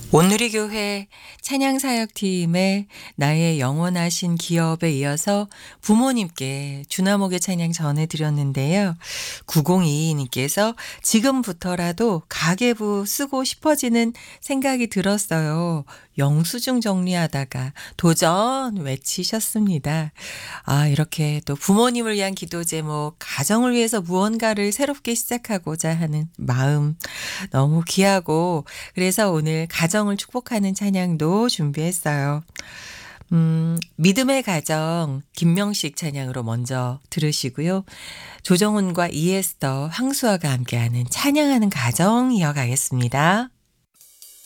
온누리 교회 찬양사역팀의 나의 영원하신 기업에 이어서 부모님께 주나목의 찬양 전해드렸는데요. 9022님께서 지금부터라도 가계부 쓰고 싶어지는 생각이 들었어요. 영수증 정리하다가 도전 외치셨습니다. 이렇게 또 부모님을 위한 기도 제목, 가정을 위해서 무언가를 새롭게 시작하고자 하는 마음 너무 귀하고, 그래서 오늘 가정을 축복하는 찬양도 준비했어요. 믿음의 가정 김명식 찬양으로 먼저 들으시고요. 조정훈과 이에스더 황수아가 함께하는 찬양하는 가정 이어가겠습니다.